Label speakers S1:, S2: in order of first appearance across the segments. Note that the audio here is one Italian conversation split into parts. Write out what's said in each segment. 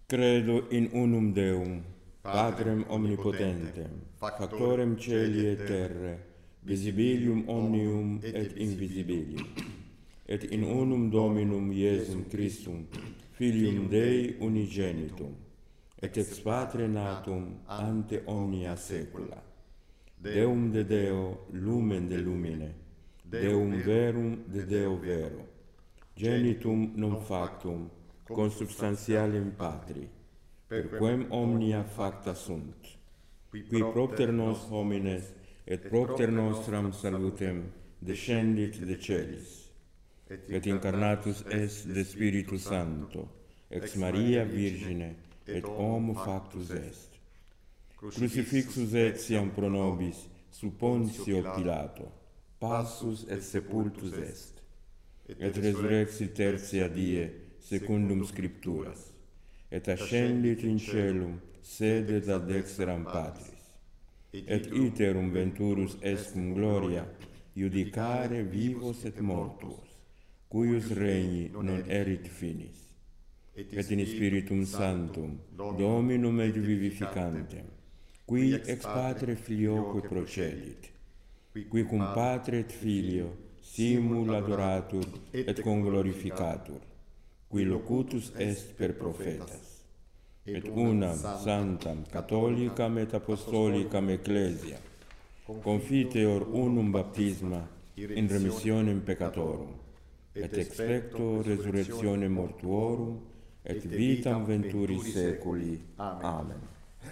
S1: Credo in unum Deum, Patrem omnipotentem, factorem celi et terrae, visibilium omnium et invisibilium, et in unum Dominum Iesum Christum, Filium Dei unigenitum, et ex Patre natum ante omnia saecula, Deum de Deo, lumen de lumine, Deum verum de Deo vero, genitum non factum, consubstantialem Patri, per quem omnia facta sunt, qui propter nos homines et propter nostram salutem descendit de celis, et incarnatus est de Spiritu Sancto, ex Maria Virgine, et homo factus est. Crucifixus etiam pro nobis sub Pontio Pilato, passus et sepultus est, et resurrexit tertia die secundum Scripturas, et ascendit in caelum, sedet ad dexteram Patris, et iterum venturus est cum gloria, judicare vivos et mortuos, cuius regni non erit finis, et in Spiritum Sanctum, Dominum et vivificantem, qui ex Patre Filioque procedit, qui cum Patre et Filio simul adoratur et conglorificatur, qui locutus est per prophetas, et unam sanctam catholicam et apostolicam ecclesia, confiteor unum baptisma in remissionem peccatorum, et expecto resurrectionem mortuorum, et vitam venturis saeculi. Amen.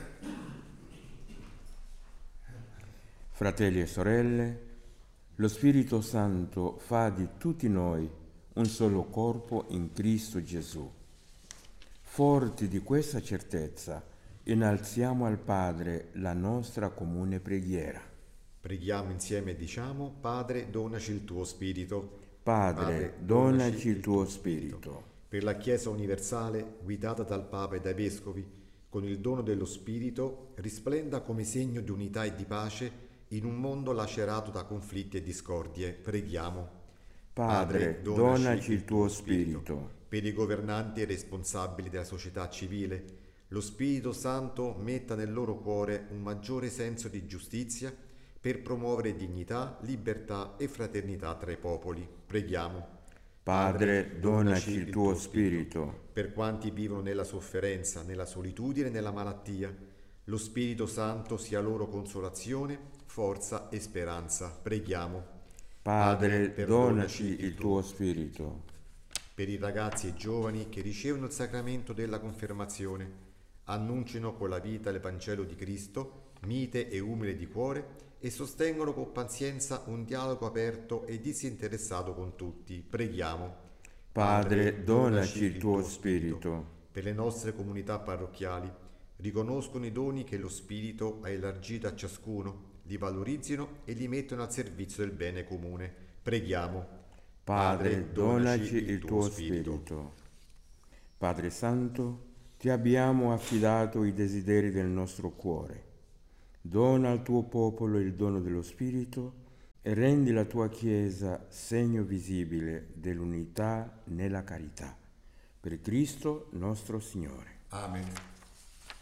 S1: Fratelli e sorelle, lo Spirito Santo fa di tutti noi un solo corpo in Cristo Gesù. Forti di questa certezza, innalziamo al Padre la nostra comune preghiera.
S2: Preghiamo insieme e diciamo: Padre, donaci il tuo Spirito.
S1: Padre, donaci il tuo Spirito.
S2: Per la Chiesa universale, guidata dal Papa e dai Vescovi, con il dono dello Spirito, risplenda come segno di unità e di pace in un mondo lacerato da conflitti e discordie. Preghiamo.
S1: Padre, donaci il tuo Spirito.
S2: Per i governanti e responsabili della società civile, lo Spirito Santo metta nel loro cuore un maggiore senso di giustizia per promuovere dignità, libertà e fraternità tra i popoli. Preghiamo.
S1: Padre, donaci il tuo Spirito.
S2: Per quanti vivono nella sofferenza, nella solitudine e nella malattia, lo Spirito Santo sia loro consolazione, forza e speranza. Preghiamo.
S1: Padre, donaci il tuo Spirito.
S2: Per i ragazzi e giovani che ricevono il sacramento della confermazione, annunciano con la vita l'Evangelo di Cristo, mite e umile di cuore, e sostengono con pazienza un dialogo aperto e disinteressato con tutti. Preghiamo.
S1: Padre, donaci il tuo Spirito.
S2: Per le nostre comunità parrocchiali, riconoscono i doni che lo Spirito ha elargito a ciascuno, li valorizzino e li mettono al servizio del bene comune. Preghiamo.
S1: Padre, donaci il tuo Spirito. Padre Santo, ti abbiamo affidato i desideri del nostro cuore. Dona al tuo popolo il dono dello Spirito e rendi la tua Chiesa segno visibile dell'unità nella carità. Per Cristo nostro Signore.
S2: Amen.